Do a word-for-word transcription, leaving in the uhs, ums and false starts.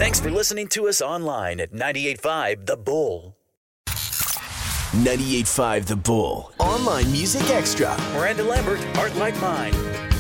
Thanks for listening to us online at ninety-eight point five The Bull. ninety-eight point five The Bull. Online Music Extra. Miranda Lambert, Heart Like Mine.